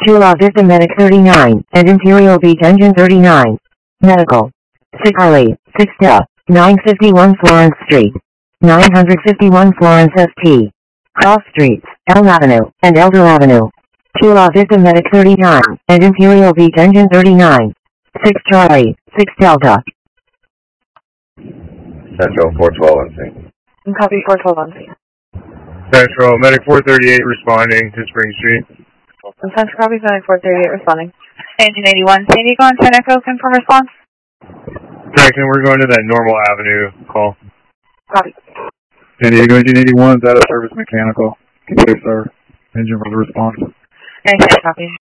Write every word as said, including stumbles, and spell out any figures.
two La Vista Medic thirty-nine, and Imperial Beach Engine thirty-nine. Medical. six Harley, six D, nine fifty-one Florence Street. nine fifty-one Florence S T. Cross Streets, Elm Avenue, and Elder Avenue. two La Vista Medic thirty-nine, and Imperial Beach Engine thirty-nine. six Charlie, six Delta. Central four twelve on scene. Copy four twelve on scene. Central, Medic four thirty-eight responding to Spring Street. Central copy, Medic four thirty-eight responding. Engine eighty-one, San Diego on ten Echo, confirm response. Jackson, we're going to that Normal Avenue call. Copy. San Diego Engine eighty-one is out of service mechanical. Computer, sir. Engine for the response. ninety-six, copy.